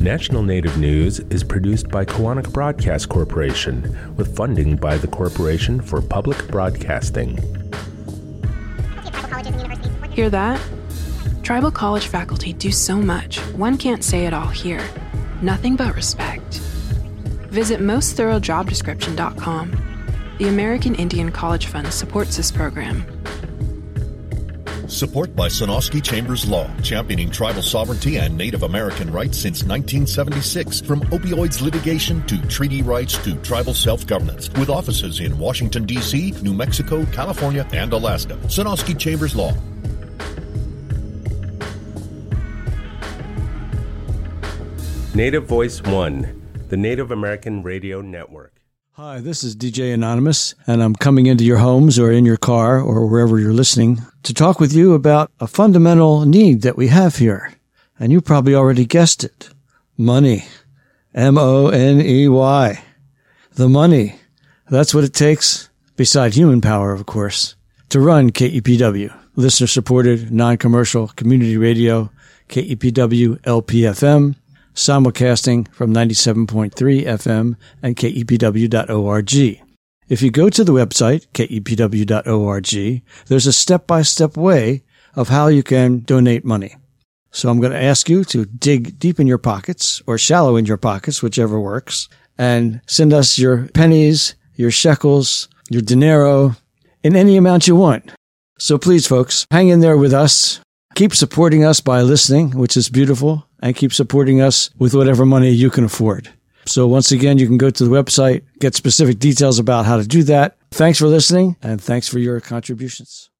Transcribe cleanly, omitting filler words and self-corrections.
National Native News is produced by Koahnic Broadcast Corporation with funding by the Corporation for Public Broadcasting. Hear that? Tribal college faculty do so much, one can't say it all here. Nothing but respect. Visit mostthoroughjobdescription.com. The American Indian College Fund supports this program. Support by Sonosky Chambers Law, championing tribal sovereignty and Native American rights since 1976. From opioids litigation to treaty rights to tribal self-governance. With offices in Washington, D.C., New Mexico, California, and Alaska. Sonosky Chambers Law. Native Voice One, the Native American Radio Network. Hi, this is DJ Anonymous, and I'm coming into your homes or in your car or wherever you're listening to talk with you about a fundamental need that we have here. And you probably already guessed it. Money. M-O-N-E-Y. The money. That's what it takes, beside human power, of course, to run KEPW, listener-supported, non-commercial community radio, KEPW LP-FM, simulcasting from 97.3 FM and KEPW.org. If you go to the website, KEPW.org, there's a step-by-step way of how you can donate money. So I'm going to ask you to dig deep in your pockets or shallow in your pockets, whichever works, and send us your pennies, your shekels, your dinero, in any amount you want. So please, folks, hang in there with us. Keep supporting us by listening, which is beautiful, and keep supporting us with whatever money you can afford. So once again, you can go to the website, get specific details about how to do that. Thanks for listening, and thanks for your contributions.